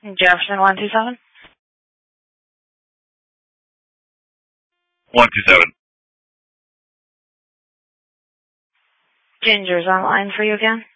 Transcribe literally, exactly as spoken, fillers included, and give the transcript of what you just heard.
Jefferson one two seven. one two seven. Ginger's on the line for you again.